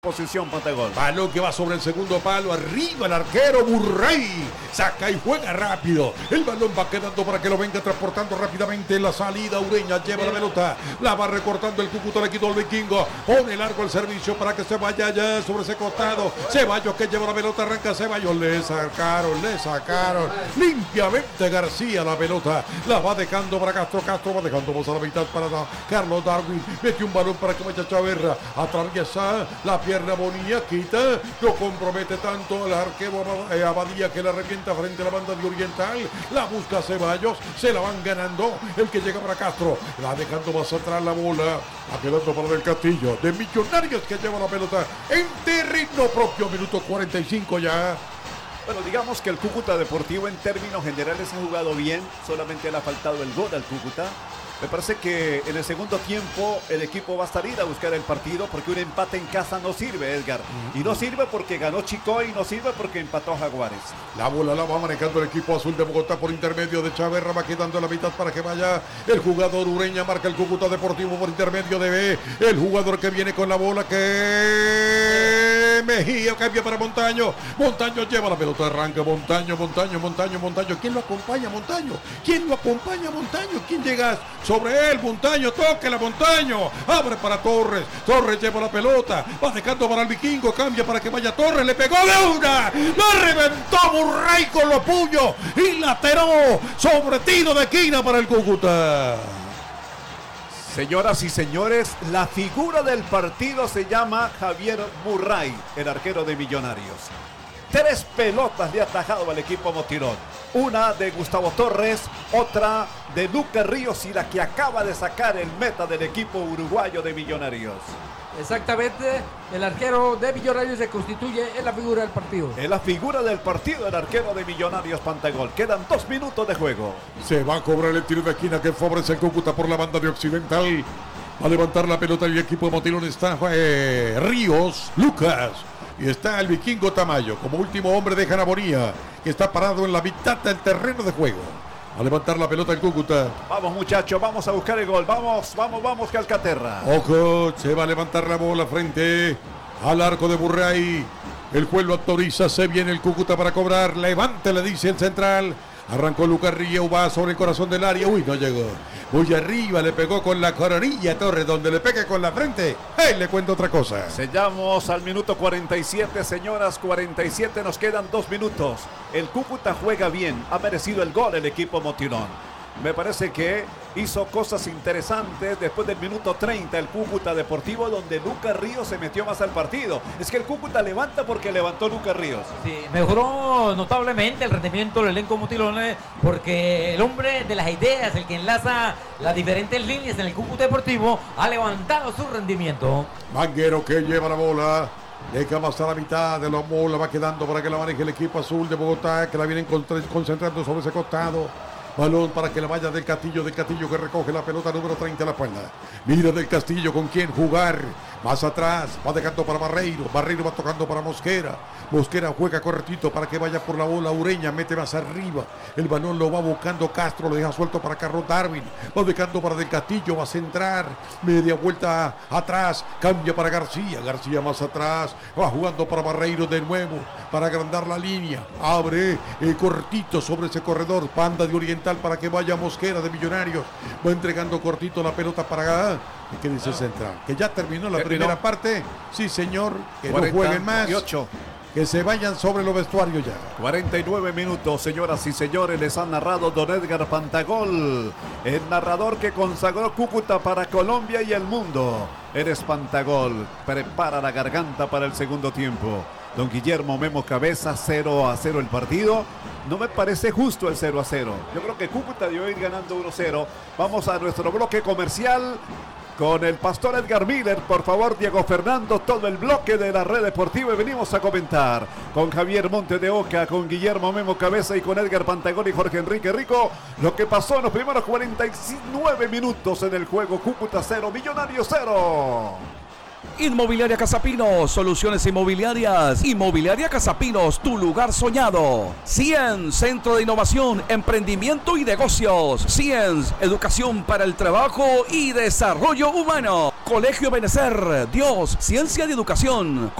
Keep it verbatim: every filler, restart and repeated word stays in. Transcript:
Posición Pantagol. Balón que va sobre el segundo palo. Arriba el arquero Murray. Saca y juega rápido. El balón va quedando para que lo venga transportando rápidamente. La salida Ureña lleva la pelota. La va recortando el Cúcuta. Le quitó el vikingo. Pone largo el servicio para que se vaya ya sobre ese costado. Ceballos que lleva la pelota. Arranca Ceballos. Le sacaron, le sacaron. Limpiamente García la pelota. La va dejando para Castro. Castro va dejando a la mitad para Carlos Darwin. Mete un balón para que vaya Chaverra. Atraviesa la pierna Bonilla, quita, lo compromete tanto al arquero eh, Abadía que la revienta frente a la banda de Oriental, la busca Ceballos, se la van ganando, el que llega para Castro, la dejando más atrás la bola, va quedando para Del Castillo, de Millonarios que lleva la pelota en terreno propio, minuto cuarenta y cinco ya. Bueno, digamos que el Cúcuta Deportivo en términos generales ha jugado bien, solamente le ha faltado el gol al Cúcuta. Me parece que en el segundo tiempo el equipo va a salir a buscar el partido porque un empate en casa no sirve, Edgar. Y no sirve porque ganó Chicoy y no sirve porque empató a Jaguares. La bola la va manejando el equipo azul de Bogotá por intermedio de Chaverra. Va quedando la mitad para que vaya el jugador Ureña. Marca el Cúcuta Deportivo por intermedio de B. El jugador que viene con la bola que... Mejía cambia para Montaño. Montaño lleva la pelota. Arranca Montaño, Montaño, Montaño, Montaño. ¿Quién lo acompaña? Montaño. ¿Quién lo acompaña? Montaño. ¿Quién llega sobre él? Montaño, toque la Montaño, abre para Torres, Torres lleva la pelota, va dejando para el vikingo, cambia para que vaya Torres, le pegó de una, lo reventó Murray con los puños y lateró sobre tiro de esquina para el Cúcuta. Señoras y señores, la figura del partido se llama Javier Murray, el arquero de Millonarios. Tres pelotas le ha atajado al equipo Motirón. Una de Gustavo Torres, otra de Lucas Ríos y la que acaba de sacar el meta del equipo uruguayo de Millonarios. Exactamente, el arquero de Millonarios se constituye en la figura del partido. En la figura del partido, el arquero de Millonarios Pantagol. Quedan dos minutos de juego. Se va a cobrar el tiro de esquina que favorece el Cúcuta por la banda de Occidental. Va a levantar la pelota y el equipo de Motilón está eh, Ríos, Lucas. Y está el vikingo Tamayo como último hombre de Janaboría, que está parado en la mitad del terreno de juego. A levantar la pelota el Cúcuta. Vamos muchachos, vamos a buscar el gol. Vamos, vamos, vamos Calcaterra. Ojo, se va a levantar la bola frente al arco de Murray. El juez lo autoriza, se viene el Cúcuta para cobrar. Levante, le dice el central. Arrancó Lucas Ríos, va sobre el corazón del área. Uy, no llegó. Muy arriba, le pegó con la coronilla Torres, donde le pegue con la frente. ¡Hey! Le cuento otra cosa. Sellamos al minuto cuarenta y siete, señoras, cuarenta y siete, nos quedan dos minutos. El Cúcuta juega bien, ha merecido el gol el equipo Motirón. Me parece que hizo cosas interesantes después del minuto treinta el Cúcuta Deportivo, donde Lucas Ríos se metió más al partido. Es que el Cúcuta levanta porque levantó Lucas Ríos. Sí, mejoró notablemente el rendimiento del elenco Motilones, porque el hombre de las ideas, el que enlaza las diferentes líneas en el Cúcuta Deportivo, ha levantado su rendimiento. Manguero que lleva la bola. Deja más a la mitad de la bola, va quedando para que la maneje el equipo azul de Bogotá, que la vienen concentrando sobre ese costado. Balón para que la vaya Del Castillo, Del Castillo que recoge la pelota número treinta a la espalda. Mira Del Castillo con quién jugar. Más atrás, va dejando para Barreiro. Barreiro va tocando para Mosquera. Mosquera juega correctito para que vaya por la bola. Ureña mete más arriba. El balón lo va buscando Castro, lo deja suelto para Carlos Darwin. Va dejando para Del Castillo, va a centrar. Media vuelta atrás, cambia para García. García más atrás, va jugando para Barreiro de nuevo, para agrandar la línea. Abre eh, cortito sobre ese corredor. Banda de Oriental para que vaya Mosquera de Millonarios. Va entregando cortito la pelota para... ¿Qué dice Central? Que ya terminó la Terminó. primera parte. Sí, señor. Que no cuarenta jueguen más. y ocho. Que se vayan sobre los vestuarios ya. cuarenta y nueve minutos, señoras y señores, les ha narrado don Edgar Pantagol, el narrador que consagró Cúcuta para Colombia y el mundo. Eres Pantagol, prepara la garganta para el segundo tiempo. Don Guillermo Memo Cabeza, cero a cero el partido. No me parece justo el cero a cero. Yo creo que Cúcuta debió ir ganando uno a cero. Vamos a nuestro bloque comercial con el pastor Edgar Miller. Por favor, Diego Fernando, todo el bloque de la red deportiva, y venimos a comentar con Javier Monte de Oca, con Guillermo Memo Cabeza y con Edgar Pantagol y Jorge Enrique Rico, lo que pasó en los primeros cuarenta y nueve minutos en el juego. Cúcuta cero, Millonarios cero. Inmobiliaria Casapinos, soluciones inmobiliarias. Inmobiliaria Casapinos, tu lugar soñado. Ciens, Centro de Innovación, Emprendimiento y Negocios. Ciens, Educación para el Trabajo y Desarrollo Humano. Colegio Benecer, Dios, Ciencia y Educación.